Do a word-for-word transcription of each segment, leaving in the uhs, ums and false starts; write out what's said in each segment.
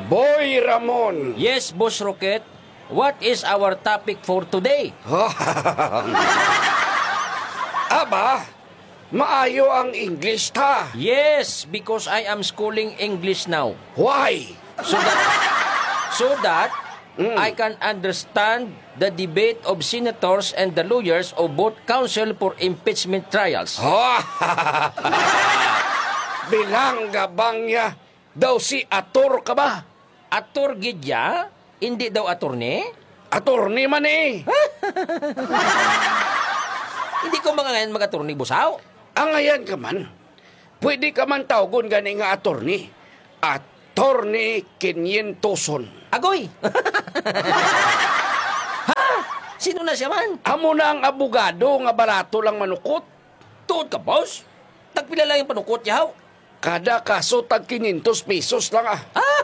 Boy Ramon. Yes, Boss Rocket. What is our topic for today? Aba, maayo ang English ta. Yes, because I am schooling English now. Why? So that, so that Mm. I can understand the debate of senators and the lawyers of both counsel for impeachment trials. Bilang gabang niya, daw si ator ka ba? Ator gidya? Hindi daw atorne? Atorni man eh. Hindi ko mga ngayon mag-atorne, busaw. Ang ngayon ka man, pwede ka man tawgon gani nga atorni. Atorni Kinyentoson. Agoy! Ha? Sino na siya man? Amo na ang abogado nga barato lang manukot. Tuod ka, boss? Tagpila lang yung panukot, yaw. Kada kaso tag kinyentos pesos lang ah.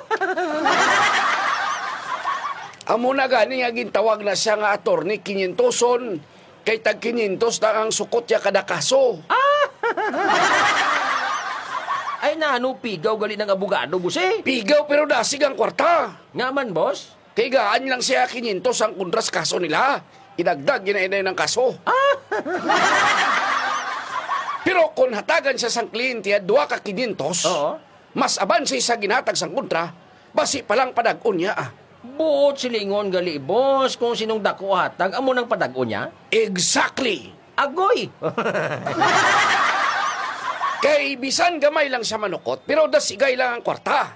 Amo na gani nga gintawag na siya nga atorni kinyentoson. Kay tag kinyentos lang ang sukot ya kada kaso. Ay na, ano, pigaw gali ng abogado, boss eh. Pigaw pero dasig ang kwarta. Nga man, boss? Kay gaan lang siya kinyentos ang kundras kaso nila. Inagdag ginainay ng kaso. Pero kung hatagan siya sang kliyente at duwa ka kinyentos, Oo. mas aban siya sa ginatag sang kontra, basi palang padag-on niya ah. Buot silingon gali, boss, kung sinong dako hatag, amo ng padago niya. Exactly! Agoy! Kay bisan gamay lang siya manukot, pero dasigay lang ang kwarta.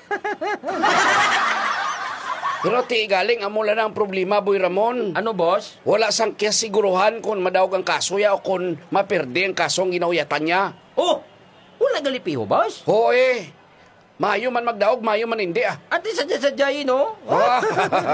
Pero ti galing amo lang ang problema, Boy Ramon. Ano, boss? Wala sang kasiguruhan kung madawag ang kaso ya o kung maperde ang kasong ginawyatan niya. Oh! Wala gali piho, boss? Hoy, mayo man magdaog, mayo man hindi ah. Ate sadya-sadyayin, no? Ah.